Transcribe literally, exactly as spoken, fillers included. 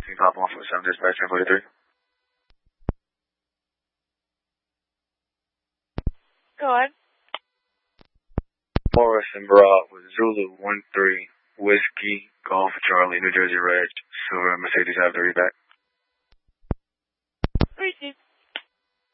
sixteen, Papa one four seven, dispatch ten forty-three. Go on. Morris and Broad with Zulu one three, Whiskey, Golf, Charlie, New Jersey Reg, Silver, Mercedes, have to read back.